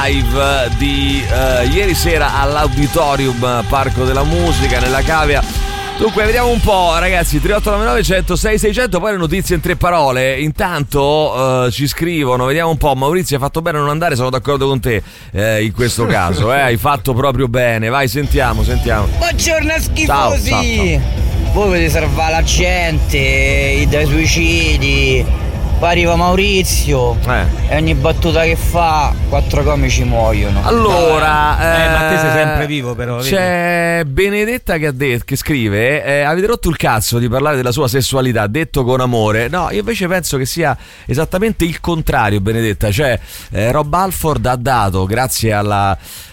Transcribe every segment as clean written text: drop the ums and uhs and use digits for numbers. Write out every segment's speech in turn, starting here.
live di ieri sera all'Auditorium Parco della Musica nella Cavea. Dunque vediamo un po', ragazzi. 3899 106 600. Poi le notizie in 3 parole. Intanto ci scrivono, vediamo un po'. Maurizio, hai fatto bene a non andare, sono d'accordo con te in questo caso, hai fatto proprio bene. Vai, sentiamo. Buongiorno schifosi. Ciao. Voi volete salvare la gente dai suicidi. Poi arriva Maurizio e ogni battuta che fa 4 comici muoiono. Allora, ma te sei sempre vivo, però. C'è Benedetta che scrive: avete rotto il cazzo di parlare della sua sessualità, detto con amore. No, io invece penso che sia esattamente il contrario, Benedetta. Cioè, Rob Halford ha dato, grazie al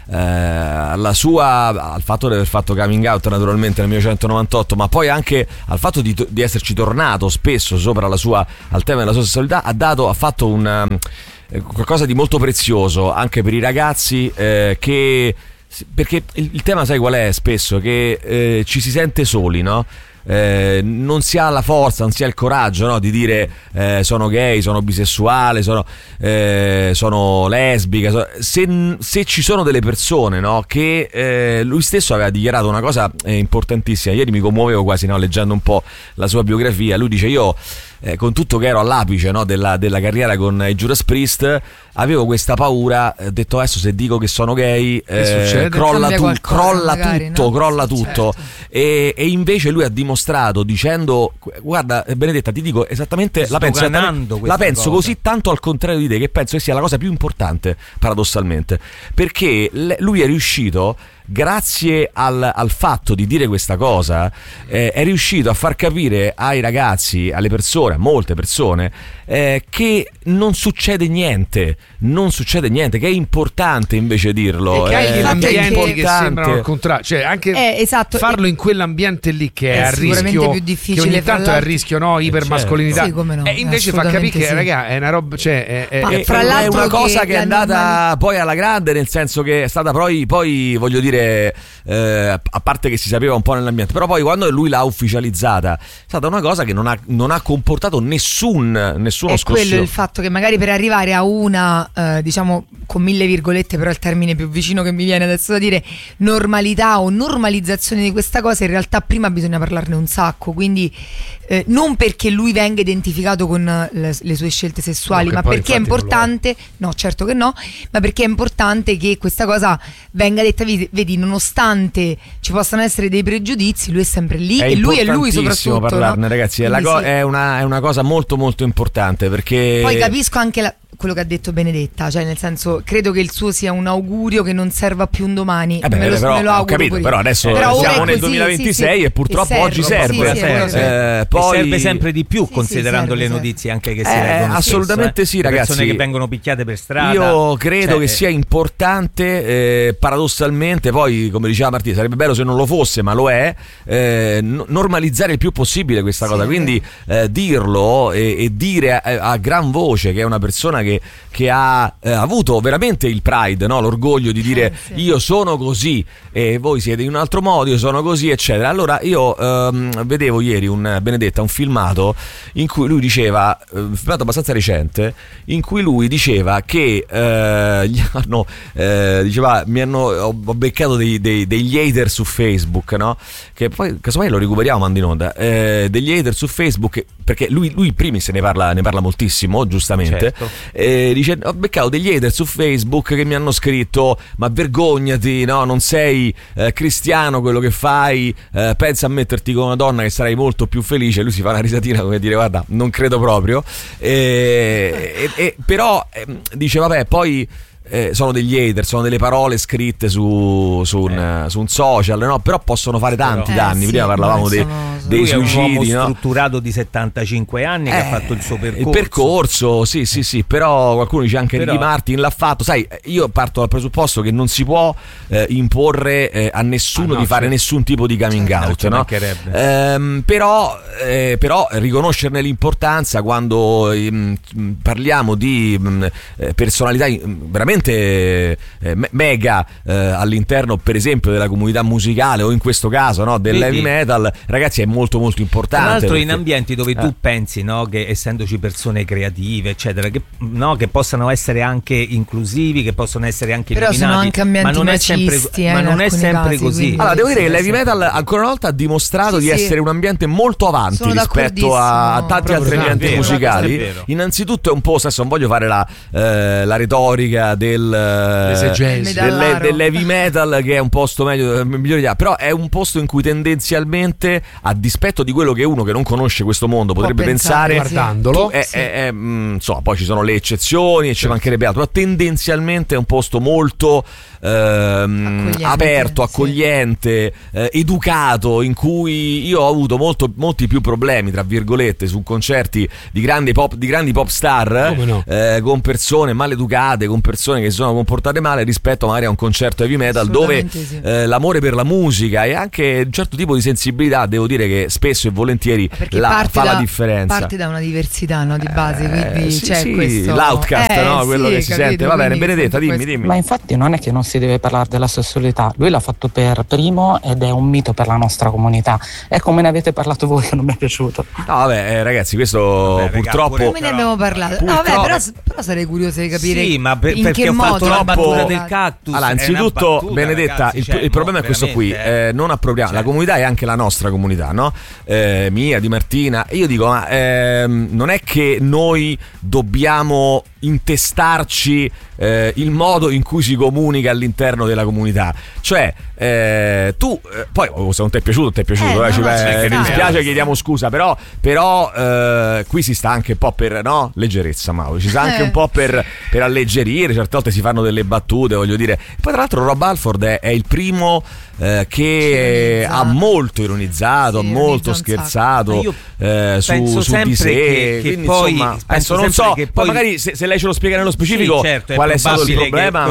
fatto di aver fatto coming out naturalmente nel 1998, ma poi anche al fatto di esserci tornato spesso sopra al tema della sua sessualità, ha fatto qualcosa di molto prezioso anche per i ragazzi, perché il tema, sai qual è spesso? Che ci si sente soli, no? Non si ha la forza, non si ha il coraggio, no, di dire sono gay, sono bisessuale, sono lesbica. Se ci sono delle persone, no, che lui stesso aveva dichiarato una cosa importantissima. Ieri mi commuovevo quasi, no, leggendo un po' la sua biografia. Lui dice: io con tutto che ero all'apice, no, della carriera con i Judas Priest, avevo questa paura, ho detto adesso se dico che sono gay crolla tutto. E invece lui ha dimostrato, dicendo: guarda Benedetta, ti dico esattamente, la penso così tanto al contrario di te, che penso che sia la cosa più importante, paradossalmente, perché lui è riuscito, grazie al fatto di dire questa cosa, è riuscito a far capire ai ragazzi, alle persone, a molte persone, che non succede niente, che è importante invece dirlo. E che hai ambienti che sembrano al contrario, cioè anche esatto, farlo in quell'ambiente lì che è a rischio, più difficile, che ogni tanto è a rischio, no, ipermascolinità, sì, come no, e invece fa capire che raga, è una roba, cioè è una cosa che è andata poi alla grande, nel senso che è stata poi voglio dire, a parte che si sapeva un po' nell'ambiente, però poi quando lui l'ha ufficializzata è stata una cosa che non ha comportato nessuna scossione. Quello è il fatto che magari per arrivare a una diciamo con 1000 virgolette, però è il termine più vicino che mi viene adesso da dire, normalità o normalizzazione di questa cosa, in realtà prima bisogna parlarne un sacco, quindi non perché lui venga identificato con le sue scelte sessuali, ma perché è importante, no certo che no, ma perché è importante che questa cosa venga detta. Vedi, nonostante ci possano essere dei pregiudizi, lui è sempre lì, e lui è lui soprattutto, parlarne, no? ragazzi, è una cosa molto molto importante, perché poi capisco anche quello che ha detto Benedetta, cioè nel senso, credo che il suo sia un augurio che non serva più un domani, me lo auguro, ho capito, però adesso siamo nel 2026 e purtroppo oggi serve. Poi serve sempre di più, considerando le notizie anche che si leggono assolutamente spesso, sì, ragazzi, persone che vengono picchiate per strada. Io credo che sia importante, paradossalmente, poi come diceva Martina, sarebbe bello se non lo fosse, ma lo è, normalizzare il più possibile questa cosa, quindi dirlo e dire a gran voce che è una persona che ha avuto veramente il pride, no? L'orgoglio di dire io sono così e voi siete in un altro modo, io sono così, eccetera. Allora io vedevo ieri Benedetta un filmato in cui lui diceva, un filmato abbastanza recente, in cui lui diceva che ho beccato degli hater su Facebook, no? Che poi casomai lo recuperiamo, mandi in onda, degli hater su Facebook, perché lui primis ne parla moltissimo, giustamente. Dice: ho beccato degli hater su Facebook che mi hanno scritto: ma vergognati, no? Non sei cristiano quello che fai, pensa a metterti con una donna che sarai molto più felice. Lui si fa una risatina come dire: guarda, non credo proprio, però dice vabbè, poi sono degli hater, sono delle parole scritte su un social, no? Però possono fare tanti danni. Prima parlavamo dei suicidi, un uomo no? strutturato di 75 anni che ha fatto il suo percorso. Il percorso, sì, però qualcuno dice anche Ricky Martin l'ha fatto. Sai, io parto dal presupposto che non si può imporre a nessuno di fare nessun tipo di coming out, no? Però riconoscerne l'importanza quando parliamo di personalità veramente veramente mega all'interno, per esempio, della comunità musicale, o in questo caso, no, dell'heavy metal, ragazzi, è molto molto importante. Tra l'altro in ambienti dove tu pensi, no, che essendoci persone creative eccetera, che possano essere anche inclusivi, che possono essere anche però illuminati, sono anche ambienti ma non macisti, ma non è sempre casi, così. Allora, devo dire che l'heavy metal ancora una volta ha dimostrato di essere un ambiente molto avanti rispetto a tanti altri ambienti musicali. Innanzitutto è un po', adesso non voglio fare la retorica dell'heavy metal, che è un posto migliore, però è un posto in cui tendenzialmente, a dispetto di quello che uno che non conosce questo mondo potrebbe pensare, guardandolo, insomma, poi ci sono le eccezioni e ci mancherebbe altro, ma tendenzialmente è un posto molto aperto, accogliente, educato, in cui io ho avuto molti più problemi, tra virgolette, su concerti di grandi pop star, con persone maleducate, con persone che si sono comportate male, rispetto magari a un concerto heavy metal dove l'amore per la musica e anche un certo tipo di sensibilità, devo dire che spesso e volentieri fa la differenza. Parte da una diversità, no, di base, quindi c'è questo l'outcast, no, quello che si sente. Va bene, Benedetta, dimmi. Ma infatti non è che non si deve parlare della sessualità, lui l'ha fatto per primo ed è un mito per la nostra comunità. È come ne avete parlato voi, che non mi è piaciuto. No, vabbè, ragazzi, questo purtroppo come ne abbiamo parlato? No, vabbè, però sarei curiosa di capire in che ho modo fatto la battuta del cactus. Allora, anzitutto, Benedetta, ragazzi, il problema è questo qui, non appropriamo, la comunità è anche la nostra comunità, no? Mia, di Martina, e io dico, ma non è che noi dobbiamo intestarci il modo in cui si comunica all'interno della comunità, cioè tu poi se non ti è piaciuto mi dispiace, chiediamo scusa, però qui si sta anche un po' per leggerezza, Mauro, ci sta anche un po' per alleggerire, certe volte si fanno delle battute, voglio dire. Poi tra l'altro Rob Halford è il primo che ha molto ironizzato, molto scherzato su di sé, che quindi poi insomma penso, non so, che poi magari se lei ce lo spiega nello specifico, certo, qual è stato il problema,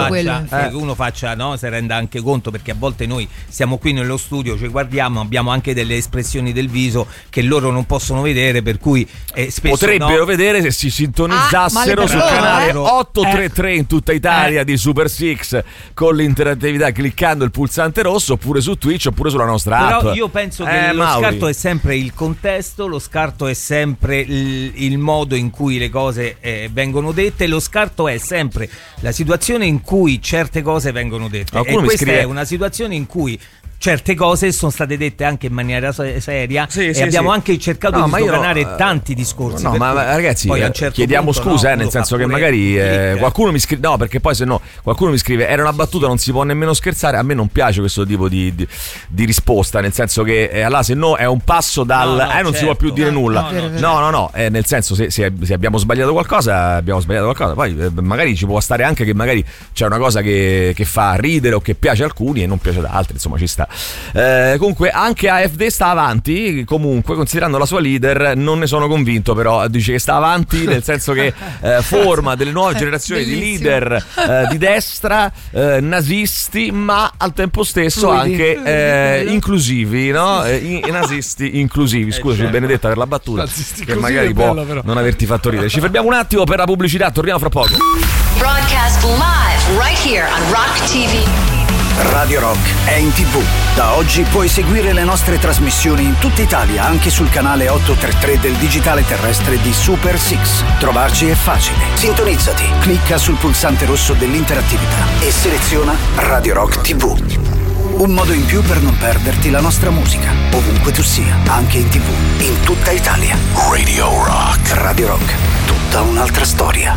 che uno faccia, si renda anche conto, perché a volte noi siamo qui nello studio, ci guardiamo, abbiamo anche delle espressioni del viso che loro non possono vedere, per cui spesso potrebbero vedere se si sintonizzassero sul canale 833 in tutta Italia di Super Six, con l'interattività cliccando il pulsante rosso, oppure su Twitch, oppure sulla nostra app. Però io penso che lo scarto è sempre il contesto, lo scarto è sempre il modo in cui le cose vengono dette, lo scarto è sempre la situazione in cui certe cose vengono dette. E questa è una situazione in cui certe cose sono state dette anche in maniera seria, e abbiamo anche cercato di sdoganare tanti discorsi. No, ma ragazzi, chiediamo scusa, nel senso che magari qualcuno mi scrive, no, perché poi se no qualcuno mi scrive era una battuta, non si può nemmeno scherzare. A me non piace questo tipo di risposta, nel senso che allora se no è un passo dal non si può più dire nulla. No, nel senso se abbiamo sbagliato qualcosa, poi magari ci può stare anche che magari c'è una cosa che fa ridere o che piace a alcuni e non piace ad altri, insomma ci sta. Comunque anche AfD sta avanti, comunque, considerando la sua leader. Non ne sono convinto, però dice che sta avanti nel senso che forma delle nuove generazioni di leader di destra, nazisti, ma al tempo stesso anche inclusivi, no? Nazisti inclusivi. Scusaci, certo. Benedetta, per la battuta, che magari può non averti fatto ridere. Ci fermiamo un attimo per la pubblicità, torniamo fra poco. Broadcast live right here on Rock TV. Radio Rock è in TV. Da oggi puoi seguire le nostre trasmissioni in tutta Italia anche sul canale 833 del digitale terrestre di Super Six. Trovarci è facile. Sintonizzati, clicca sul pulsante rosso dell'interattività e seleziona Radio Rock TV. Un modo in più per non perderti la nostra musica, ovunque tu sia, anche in TV, in tutta Italia. Radio Rock. Radio Rock, tutta un'altra storia.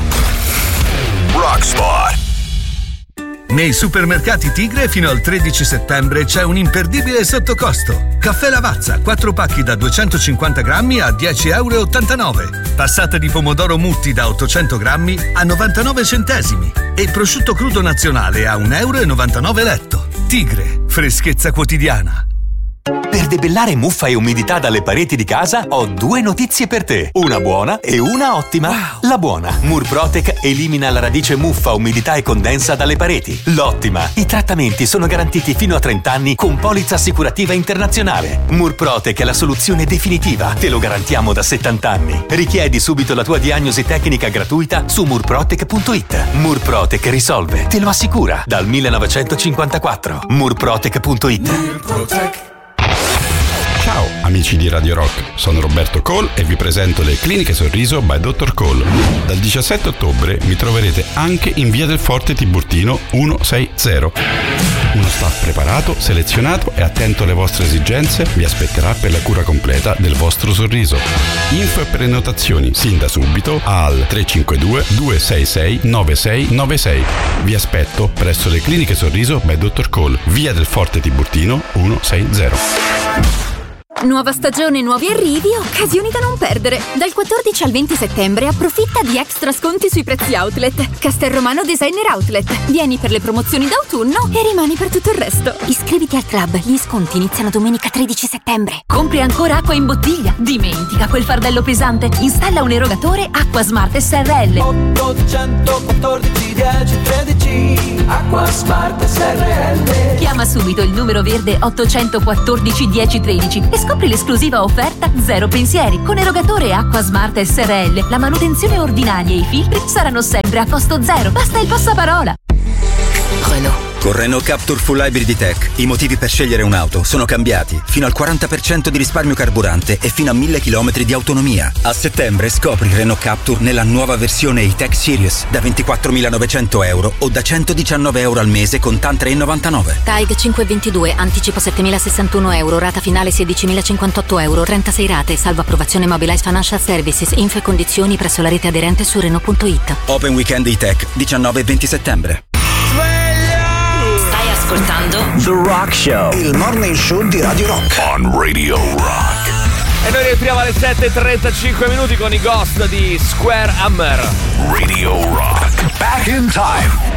Rockspot. Nei supermercati Tigre fino al 13 settembre c'è un imperdibile sottocosto. Caffè Lavazza, 4 pacchi da 250 grammi a 10,89 €. Passata di pomodoro Mutti da 800 grammi a 99 centesimi. E prosciutto crudo nazionale a 1,99 € letto. Tigre, freschezza quotidiana. Per debellare muffa e umidità dalle pareti di casa ho 2 notizie per te. Una buona e una ottima. Wow. La buona: Murprotec elimina la radice muffa, umidità e condensa dalle pareti. L'ottima: i trattamenti sono garantiti fino a 30 anni con polizza assicurativa internazionale. Murprotec è la soluzione definitiva. Te lo garantiamo da 70 anni. Richiedi subito la tua diagnosi tecnica gratuita su murprotec.it. Murprotec risolve, te lo assicura, dal 1954. Murprotec.it. Murprotec. Ciao amici di Radio Rock, sono Roberto Cole e vi presento le Cliniche Sorriso by Dr. Cole. Dal 17 ottobre mi troverete anche in via del Forte Tiburtino 160. Uno staff preparato, selezionato e attento alle vostre esigenze vi aspetterà per la cura completa del vostro sorriso. Info e prenotazioni sin da subito al 352 266 9696. Vi aspetto presso le Cliniche Sorriso by Dr. Cole, via del Forte Tiburtino 160. Nuova stagione, nuovi arrivi, occasioni da non perdere. Dal 14 al 20 settembre approfitta di extra sconti sui prezzi outlet. Castelromano Designer Outlet. Vieni per le promozioni d'autunno e rimani per tutto il resto. Iscriviti al club, gli sconti iniziano domenica 13 settembre. Compri ancora acqua in bottiglia? Dimentica quel fardello pesante. Installa un erogatore Acqua Smart SRL. 814 10 13 Acqua Smart SRL. Chiama subito il numero verde 814 10 13 e scopri l'esclusiva offerta Zero Pensieri. Con erogatore Acqua Smart SRL la manutenzione ordinaria e i filtri saranno sempre a costo zero. Basta il passaparola. Renault. Con Renault Captur Full Hybrid Tech i motivi per scegliere un'auto sono cambiati. Fino al 40% di risparmio carburante e fino a 1000 km di autonomia. A settembre scopri Renault Captur nella nuova versione E-Tech Series da 24.900 euro o da 119 euro al mese con TAN 3,99. TAIG 522, anticipo 7.061 euro, rata finale 16.058 euro, 36 rate, salvo approvazione Mobilize Financial Services, info e condizioni presso la rete aderente su Renault.it. Open Weekend E-Tech 19 e 20 settembre. Ascoltando The Rock Show, il morning show di Radio Rock. On Radio Rock. E noi rientriamo alle 7:35 con i Ghost di Square Hammer. Radio Rock. Back in time.